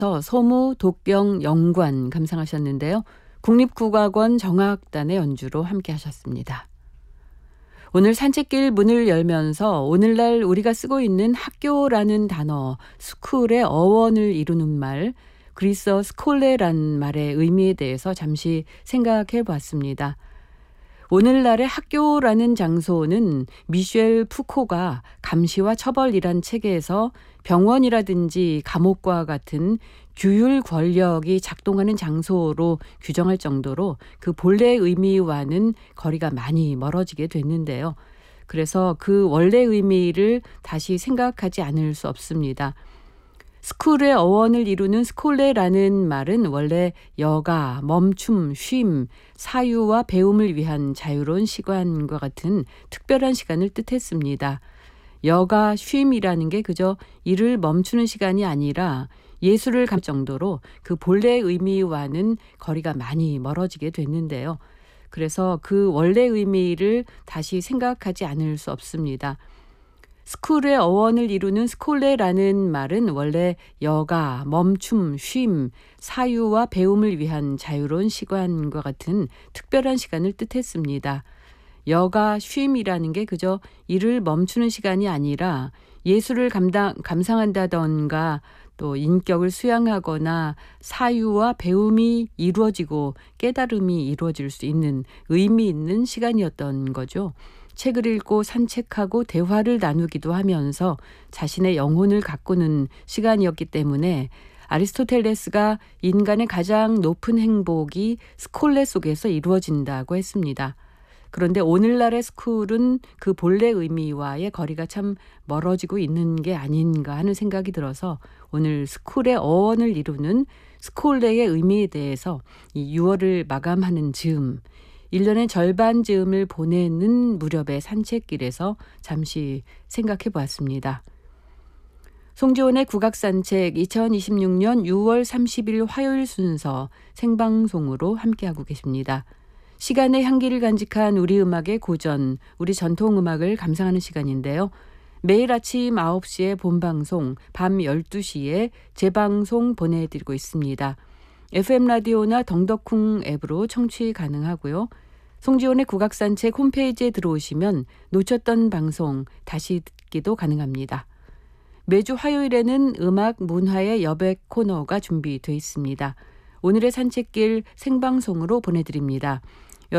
소무, 독병, 영관 감상하셨는데요. 국립국악원 정악단의 연주로 함께 하셨습니다. 오늘 산책길 문을 열면서 오늘날 우리가 쓰고 있는 학교라는 단어, 스쿨의 어원을 이루는 말, 그리스어 스콜레란 말의 의미에 대해서 잠시 생각해 봤습니다. 오늘날의 학교라는 장소는 미셸 푸코가 감시와 처벌이란 책에서 병원이라든지 감옥과 같은 규율 권력이 작동하는 장소로 규정할 정도로 그 본래 의미와는 거리가 많이 멀어지게 됐는데요. 그래서 그 원래 의미를 다시 생각하지 않을 수 없습니다. 스쿨의 어원을 이루는 스콜레라는 말은 원래 여가, 멈춤, 쉼, 사유와 배움을 위한 자유로운 시간과 같은 특별한 시간을 뜻했습니다. 여가, 쉼이라는 게 그저 일을 멈추는 시간이 아니라 예술을 감 정도로 그 본래 의미와는 거리가 많이 멀어지게 됐는데요. 그래서 그 원래 의미를 다시 생각하지 않을 수 없습니다. 스쿨의 어원을 이루는 스콜레라는 말은 원래 여가, 멈춤, 쉼, 사유와 배움을 위한 자유로운 시간과 같은 특별한 시간을 뜻했습니다. 여가, 쉼이라는 게 그저 일을 멈추는 시간이 아니라 예술을 감상한다던가 또 인격을 수양하거나 사유와 배움이 이루어지고 깨달음이 이루어질 수 있는 의미 있는 시간이었던 거죠. 책을 읽고 산책하고 대화를 나누기도 하면서 자신의 영혼을 가꾸는 시간이었기 때문에 아리스토텔레스가 인간의 가장 높은 행복이 스콜레 속에서 이루어진다고 했습니다. 그런데 오늘날의 스쿨은 그 본래 의미와의 거리가 참 멀어지고 있는 게 아닌가 하는 생각이 들어서 오늘 스쿨의 어원을 이루는 스콜레의 의미에 대해서 이 6월을 마감하는 즈음, 1년의 절반 즈음을 보내는 무렵의 산책길에서 잠시 생각해 보았습니다. 송지원의 국악산책 2026년 6월 30일 화요일 순서 생방송으로 함께하고 계십니다. 시간의 향기를 간직한 우리 음악의 고전, 우리 전통음악을 감상하는 시간인데요. 매일 아침 9시에 본방송, 밤 12시에 재방송 보내드리고 있습니다. FM 라디오나 덩덕쿵 앱으로 청취 가능하고요. 송지원의 국악산책 홈페이지에 들어오시면 놓쳤던 방송 다시 듣기도 가능합니다. 매주 화요일에는 음악 문화의 여백 코너가 준비되어 있습니다. 오늘의 산책길 생방송으로 보내드립니다.